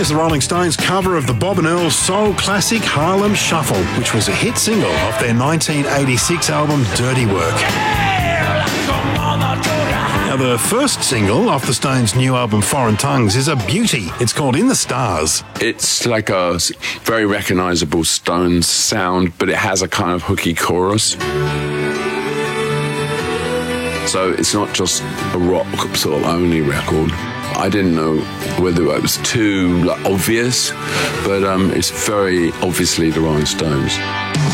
There's the Rolling Stones cover of the Bob and Earl soul classic Harlem Shuffle, which was a hit single off their 1986 album Dirty Work. Now, the first single off the Stones' new album Foreign Tongues is a beauty. It's called In the Stars. It's like a very recognisable Stones sound, but it has a kind of hooky chorus. So it's not just a rock sort of only record. I didn't know whether it was too obvious, but it's very obviously the Rolling Stones.